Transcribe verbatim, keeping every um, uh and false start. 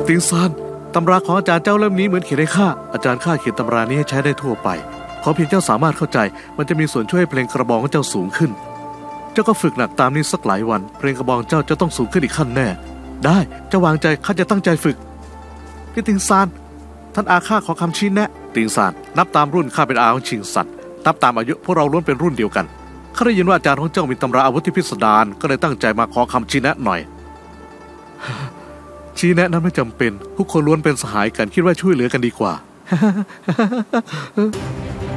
ติงซานตำราของอาจารย์เจ้าเล่มนี้เหมือนเขียนให้ข้าอาจารย์ข้าเขียนตำรานี้ให้ใช้ได้ทั่วไปขอเพียงเจ้าสามารถเข้าใจมันจะมีส่วนช่วยให้เพลงกระบองของเจ้าสูงขึ้นเจ้าก็ฝึกหนักตามนี้สักหลายวันเพลงกระบองเจ้าจะต้องสูงขึ้นอีกขั้นแน่ได้เจ้าวางใจข้าจะตั้งใจฝึกพี่ติงซานท่านอาข้าขอคำชี้แนะติงซานนับตามรุ่นข้าเป็นอาของชิงสันนับตามอายุพวกเราล้วนเป็นรุ่นเดียวกันข้าได้ยินว่าอาจารย์ของเจ้ามีตำราอาวุธที่พิสดารก็เลยตั้งใจมาขอคำชี้แนะหน่อยชี้แนะนั้นไม่จำเป็นทุกคนล้วนเป็นสหายกันคิดว่าช่วยเหลือกันดีกว่า